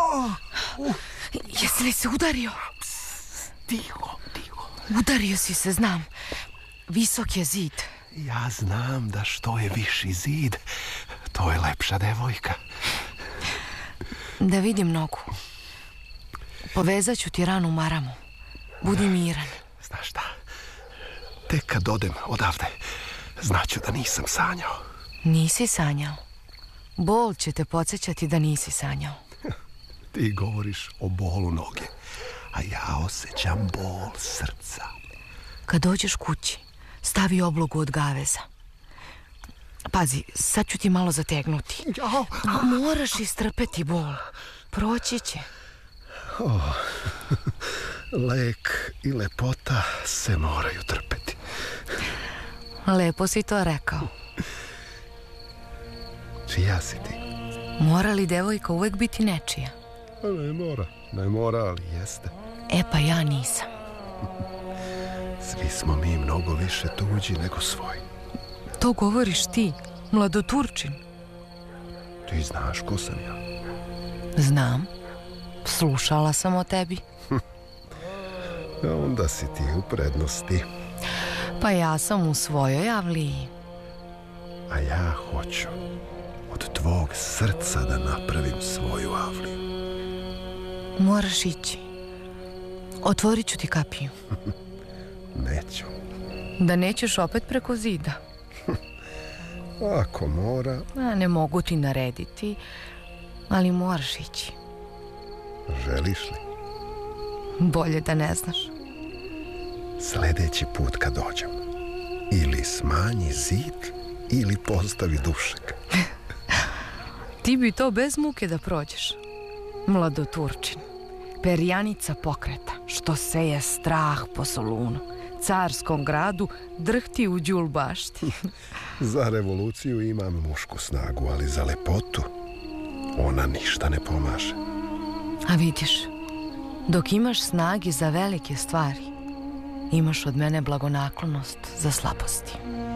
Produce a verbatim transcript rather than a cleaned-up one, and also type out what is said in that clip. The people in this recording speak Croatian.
Jesi li se udario? Tiho, tiho. Udario si se, znam. Visok je zid. Ja znam da što je viši zid, to je lepša devojka. Da vidim nogu. Povezat ću ti ranu maramu. Budi miran. Znaš šta? Tek kad odem odavde, znaću da nisam sanjao. Nisi sanjao. Bol će te podsjećati da nisi sanjao. Ti govoriš o bolu noge, a ja osjećam bol srca. Kad dođeš kući, stavi oblogu od gaveza. Pazi, sad ću ti malo zategnuti. Jao. Moraš istrpeti bol. Proći će. Oh, lek i lepota se moraju trpeti. Lepo si to rekao. Čija si ti? Mora li devojka uvek biti nečija? Ne mora, ne mora, ali jeste. E pa ja nisam. Svi smo mi mnogo više tuđi nego svoji. To govoriš ti, mladoturčin. Ti znaš ko sam ja? Znam. Slušala sam o tebi. A onda si ti u prednosti. Pa ja sam u svojoj avliji. A ja hoću od tvog srca da napravim svoju avliju. Moraš ići. Otvorit ću ti kapiju. Neću. Da nećeš opet preko zida. Ako mora. A, ne mogu ti narediti, ali moraš ići. Želiš li? Bolje da ne znaš. Sljedeći put kad dođem, ili smanji zid, ili postavi dušek. Ti bi to bez muke da prođeš. Mladoturčin, perjanica pokreta, što seje strah po Solunu, carskom gradu, drhti u đulbašti. Za revoluciju imam mušku snagu, ali za lepotu ona ništa ne pomaže. A vidiš, dok imaš snagi za velike stvari, imaš od mene blagonaklonost za slabosti.